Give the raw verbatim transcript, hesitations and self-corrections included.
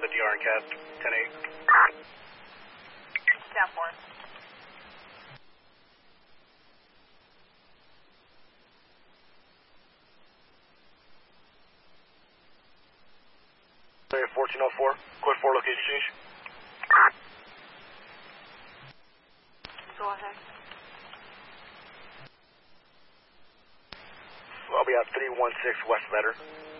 D R and cast ten eight. Down four. fourteen oh four, Quid four location change. Go ahead. I'll be at three one six West Vetter.